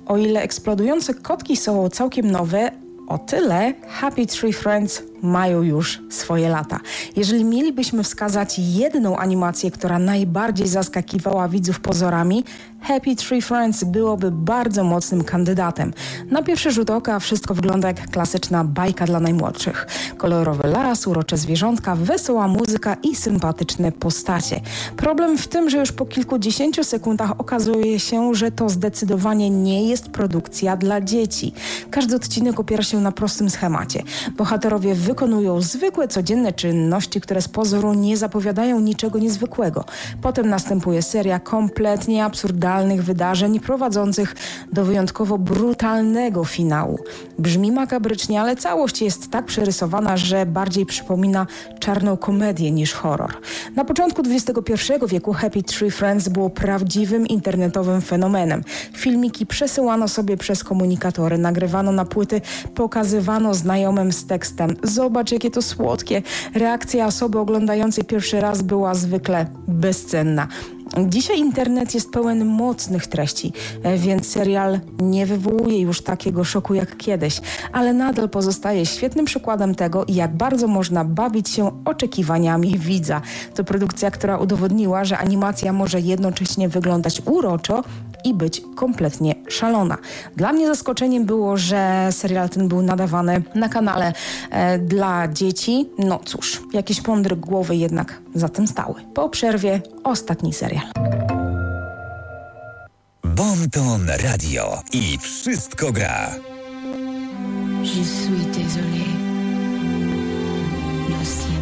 O ile eksplodujące kotki są całkiem nowe, o tyle Happy Tree Friends mają już swoje lata. Jeżeli mielibyśmy wskazać jedną animację, która najbardziej zaskakiwała widzów pozorami, Happy Tree Friends byłoby bardzo mocnym kandydatem. Na pierwszy rzut oka wszystko wygląda jak klasyczna bajka dla najmłodszych. Kolorowy las, urocze zwierzątka, wesoła muzyka i sympatyczne postacie. Problem w tym, że już po kilkudziesięciu sekundach okazuje się, że to zdecydowanie nie jest produkcja dla dzieci. Każdy odcinek opiera się na prostym schemacie. Bohaterowie wykonują zwykłe, codzienne czynności, które z pozoru nie zapowiadają niczego niezwykłego. Potem następuje seria kompletnie absurdalnych wydarzeń prowadzących do wyjątkowo brutalnego finału. Brzmi makabrycznie, ale całość jest tak przerysowana, że bardziej przypomina czarną komedię niż horror. Na początku XXI wieku Happy Tree Friends było prawdziwym internetowym fenomenem. Filmiki przesyłano sobie przez komunikatory, nagrywano na płyty, pokazywano znajomym z tekstem: zobacz, jakie to słodkie. Reakcja osoby oglądającej pierwszy raz była zwykle bezcenna. Dzisiaj internet jest pełen mocnych treści, więc serial nie wywołuje już takiego szoku jak kiedyś, ale nadal pozostaje świetnym przykładem tego, jak bardzo można bawić się oczekiwaniami widza. To produkcja, która udowodniła, że animacja może jednocześnie wyglądać uroczo i być kompletnie szalona. Dla mnie zaskoczeniem było, że serial ten był nadawany na kanale dla dzieci. No cóż, jakieś mądre głowy jednak za tym stały. Po przerwie ostatni serial. Bon Ton Radio i wszystko gra. Je suis désolée. Le ciel